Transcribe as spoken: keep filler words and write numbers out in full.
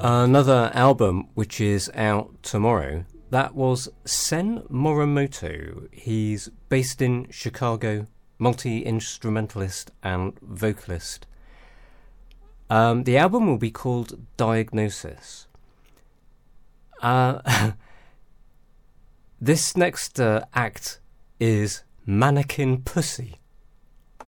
Another album which is out tomorrow, that was Sen Morimoto. He's based in Chicago, multi-instrumentalist and vocalist. Um, the album will be called Diagnosis. Uh, this next uh, act is Mannequin Pussy.